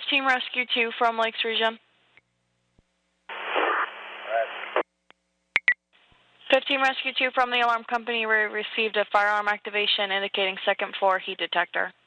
15 Rescue 2 from Lakes Region. 15 Rescue 2 from the alarm company. We received a firearm activation indicating second floor heat detector.